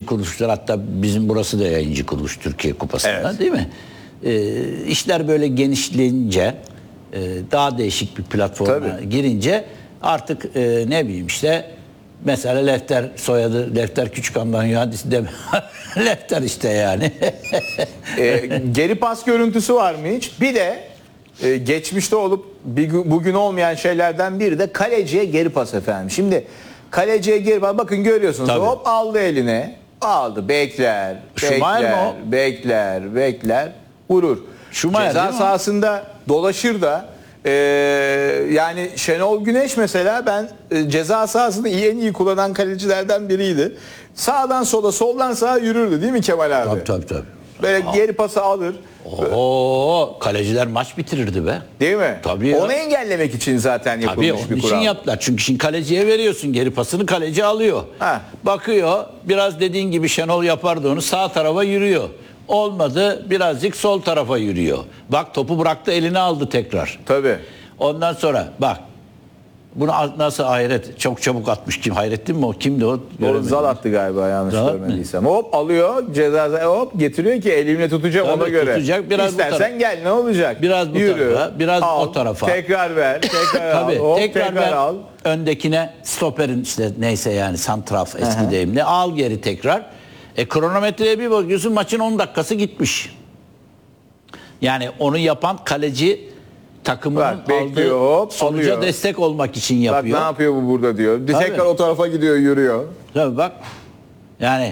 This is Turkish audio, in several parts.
kuruluşlar, hatta bizim burası da yayıncı kuruluş Türkiye Kupası'nda, Evet. değil mi? İşler böyle genişleyince, daha değişik bir platforma girince artık ne bileyim işte mesela Lefter soyadı Lefter Küçükan'dan mühendisi deme. Lefter işte yani. Geri pas görüntüsü var mı hiç? Bir de geçmişte olup bugün olmayan şeylerden biri de kaleciye geri pas efendim. Şimdi kaleciye geri pas, bakın görüyorsunuz, Tabii. hop aldı eline, aldı, bekler, Schumacher mi bekler, vurur. Schumacher Ceza değil mi o? sahasında dolaşır da yani Şenol Güneş mesela ben ceza sahasını en iyi kullanan kalecilerden biriydi. Sağdan sola, soldan sağa yürürdü değil mi Kemal abi? Tabii. Böyle geri pası alır. Oo, kaleciler maç bitirirdi be. Değil mi? Tabii ya. Onu engellemek için zaten Tabii yapılmış onun bir için kural. yaptılar. Çünkü şimdi kaleciye veriyorsun geri pasını, kaleci alıyor. Ha. Bakıyor, biraz dediğin gibi Şenol yapardı onu, sağ tarafa yürüyor. Olmadı, birazcık sol tarafa yürüyor. Bak topu bıraktı, eline aldı tekrar. Tabii. Ondan sonra bak bunu nasıl Hayret çok çabuk atmış, kim Hayrettin mi o, kimdi o? Doğru, Göremedim. Zal attı galiba yanlış Zal görmediysem. Hop alıyor ceza, hop getiriyor ki elimle tutacağım, Tabii, ona göre. tutacak, biraz bu İstersen tarafa. gel, ne olacak? Biraz bu Yürü, tarafa, biraz al, o tarafa. Tekrar ver, tekrar al, Tabii, hop, tekrar ver, al. öndekine stoperin işte neyse yani santraf eski deyimle al geri tekrar. Kronometreye bir bakıyorsun, maçın 10 dakikası gitmiş. Yani onu yapan kaleci takımının Bak, bekliyor, aldığı hop, sonuca alıyor. destek olmak için Bak yapıyor. ne yapıyor bu burada diyor. Tabii. Tekrar o tarafa gidiyor, yürüyor. Tabii bak yani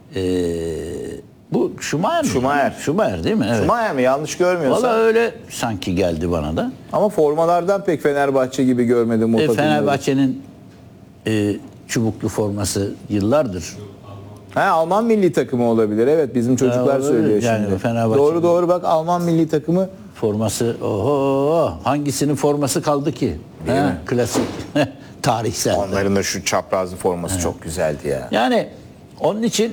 bu Schumacher mi? Schumacher değil mi? Evet. Schumacher mi? Yanlış görmüyorsam. Valla öyle sanki geldi bana da. Ama formalardan pek Fenerbahçe gibi görmedim o takımları. Fenerbahçe'nin çubuklu forması yıllardır. Alman milli takımı olabilir. Evet, bizim çocuklar olabilir. söylüyor Yani şimdi. Fenerbahçe- Doğru bak, Alman milli takımı. Forması, oho, hangisinin forması kaldı ki? mi? Klasik, tarihsel. Onların da şu çaprazlı forması çok güzeldi ya. Yani onun için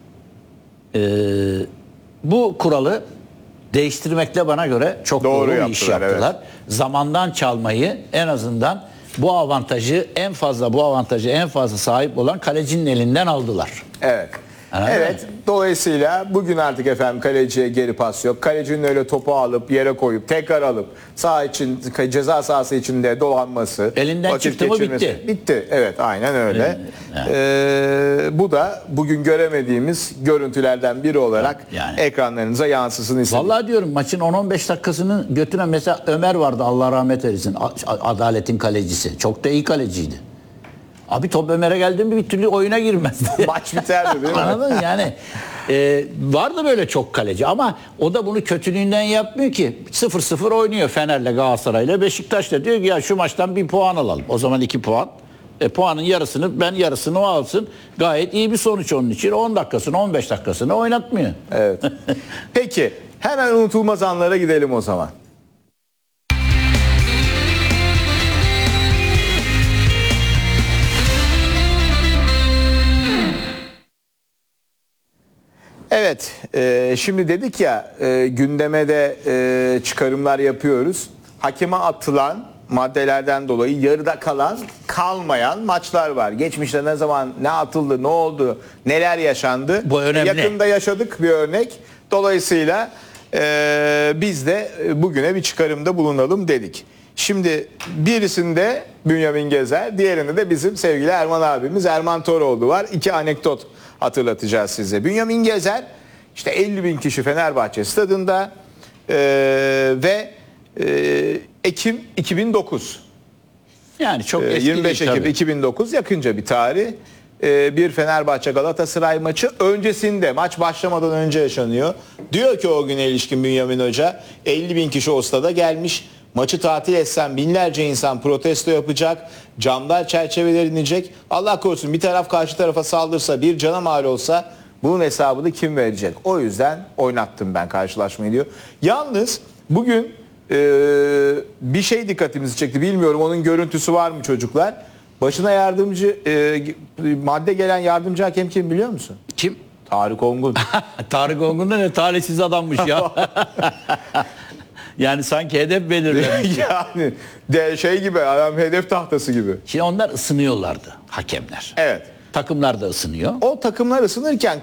bu kuralı değiştirmekle bana göre çok Doğru doğru bir iş yaptılar, yaptılar. Zamandan çalmayı, en azından bu avantajı en fazla sahip olan kalecinin elinden aldılar. Evet. Anladın Evet. mı? Dolayısıyla bugün artık efendim kaleciye geri pas yok. Kalecinin öyle topu alıp yere koyup tekrar alıp ceza sahası içinde dolanması, Elinden vakit çıktı mı geçirmesi. bitti. Bitti. Evet, aynen öyle. Bu da bugün göremediğimiz görüntülerden biri olarak Yani. ekranlarınıza yansısın istedim. Vallahi diyorum, maçın 10-15 dakikasını götüren mesela Ömer vardı, Allah rahmet eylesin. Adaletin kalecisi. Çok da iyi kaleciydi. Abi top Ömer'e geldi mi bir türlü oyuna girmezdi. Maç biterdi değil mi? Anladın mı? Yani vardı böyle çok kaleci ama o da bunu kötülüğünden yapmıyor ki. 0-0 oynuyor Fener'le, Galatasaray'la, Beşiktaş'la, diyor ki ya şu maçtan bir puan alalım. O zaman 2 puan. Puanın yarısını ben, yarısını o alsın. Gayet iyi bir sonuç onun için. 10 dakikasını 15 dakikasını oynatmıyor. Evet. Peki hemen unutulmaz anlara gidelim o zaman. Evet, şimdi dedik ya gündeme de çıkarımlar yapıyoruz. Hakeme atılan maddelerden dolayı yarıda kalan, kalmayan maçlar var. Geçmişte ne zaman ne atıldı, ne oldu, neler yaşandı. Bu önemli. Yakında yaşadık bir örnek. Dolayısıyla biz de bugüne bir çıkarımda bulunalım dedik. Şimdi birisinde Bünyamin Gezer, diğerinde de bizim sevgili Erman abimiz Erman Toroğlu var. 2 anekdot hatırlatacağız size. Bünyamin Gezer işte 50 bin kişi Fenerbahçe stadında ve Ekim 2009. Yani çok eski 25 değil, Ekim tabii. 2009 yakınca bir tarih. Bir Fenerbahçe Galatasaray maçı öncesinde, maç başlamadan önce yaşanıyor. Diyor ki o güne ilişkin Bünyamin Hoca, 50 bin kişi o stada gelmiş. Maçı tatil etsem binlerce insan protesto yapacak. Camlar, çerçeveler inecek. Allah korusun bir taraf karşı tarafa saldırsa, bir cana mal olsa bunun hesabını kim verecek? O yüzden oynattım ben karşılaşmayı diyor. Yalnız bugün bir şey dikkatimizi çekti. Bilmiyorum, onun görüntüsü var mı çocuklar? Başına yardımcı madde gelen yardımcı hakem kim biliyor musun? Kim? Tarık Ongun. Tarık Ongun da ne talihsiz adammış ya. Yani sanki hedef belirlemiş. Yani şey gibi, adam hedef tahtası gibi. Şimdi onlar ısınıyorlardı, hakemler. Evet. Takımlar da ısınıyor. O takımlar ısınırken